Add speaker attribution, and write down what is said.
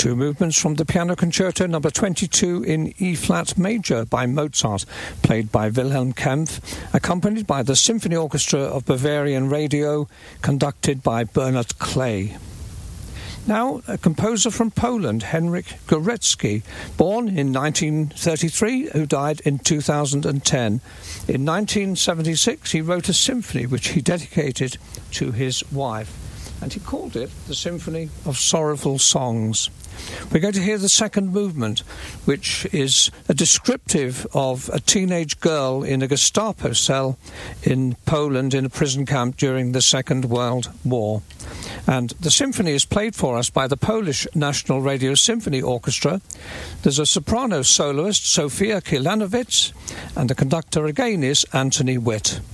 Speaker 1: Two movements from the Piano Concerto number 22 in E-flat major by Mozart, played by Wilhelm Kempff, accompanied by the Symphony Orchestra of Bavarian Radio, conducted by Bernard Clay. Now, a composer from Poland, Henryk Górecki, born in 1933, who died in 2010. In 1976, he wrote a symphony which he dedicated to his wife, and he called it the Symphony of Sorrowful Songs. We're going to hear the second movement, which is a descriptive of a teenage girl in a Gestapo cell in Poland in a prison camp during the Second World War. And the symphony is played for us by the Polish National Radio Symphony Orchestra. There's a soprano soloist, Sofia Kilanowicz, and the conductor again is Anthony Witt.